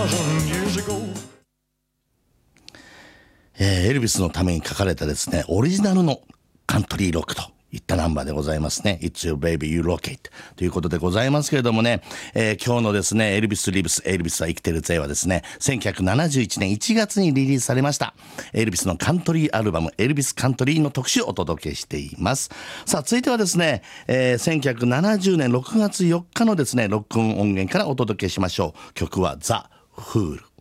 エルビスのために書かれたですね、オリジナルのカントリーロックといったナンバーでございますね。It's Your Baby You Rock It ということでございますけれどもね、今日のですね、エルビス・リブス、エルビスは生きてるぜはですね、1971年1月にリリースされました。エルビスのカントリーアルバム、エルビスカントリーの特集をお届けしています。さあ、続いてはですね、1970年6月4日のですね、録音音源からお届けしましょう。曲はザ・フール。